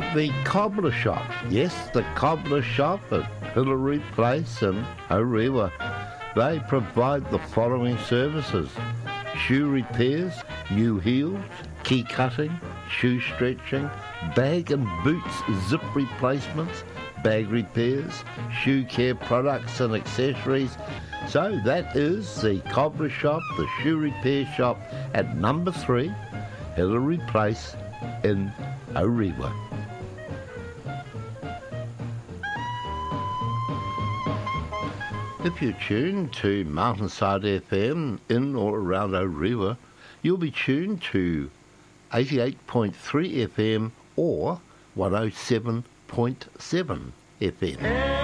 The Cobbler Shop. Yes, the Cobbler Shop at Hillary Place in Orewa. They provide the following services: shoe repairs, new heels, key cutting, shoe stretching, bag and boots zip replacements, bag repairs, shoe care products and accessories. So that is the Cobbler Shop, the shoe repair shop at number 3, Hillary Place in Orewa. If you tune to Mountainside FM in or around Orewa, you'll be tuned to 88.3 FM or 107.7 FM.